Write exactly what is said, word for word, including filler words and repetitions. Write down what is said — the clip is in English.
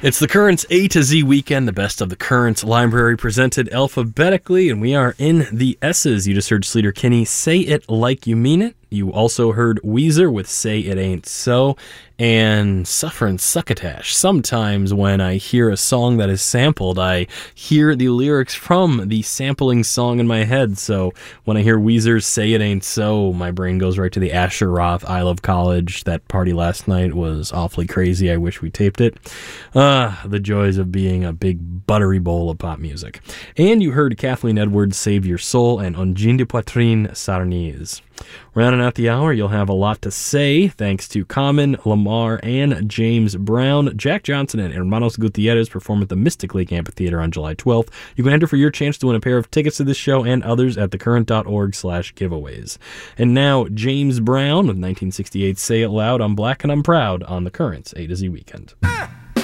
It's the Currents A to Z weekend, the best of the Currents library presented alphabetically, and we are in the S's. You just heard Sleater Kinney, Say It Like You Mean It. You also heard Weezer with Say It Ain't So, and Sufferin' Succotash. Sometimes when I hear a song that is sampled, I hear the lyrics from the sampling song in my head. So when I hear Weezer's Say It Ain't So, my brain goes right to the Asher Roth, I Love College. That party last night was awfully crazy. I wish we taped it. Ah, the joys of being a big buttery bowl of pop music. And you heard Kathleen Edwards, Save Your Soul, and Ongin de Poitrine Sarnese. Rounding out the hour, you'll have a lot to say, thanks to Common, Lamar, and James Brown. Jack Johnson and Hermanos Gutierrez perform at the Mystic Lake Amphitheater on July twelfth. You can enter for your chance to win a pair of tickets to this show and others at thecurrent.org slash giveaways. And now, James Brown with nineteen sixty-eight Say It Loud, I'm Black and I'm Proud on the Currents A to Z Weekend.